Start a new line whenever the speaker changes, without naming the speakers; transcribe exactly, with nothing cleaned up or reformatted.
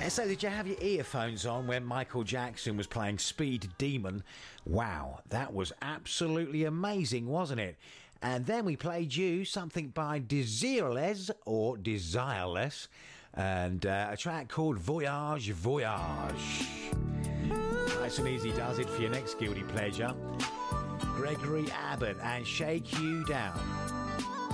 So did you have your earphones on when Michael Jackson was playing Speed Demon? Wow, that was absolutely amazing, wasn't it? And then we played you something by Desireless or Desireless, and uh, a track called Voyage Voyage. Nice and easy does it for your next guilty pleasure. Gregory Abbott and Shake You Down.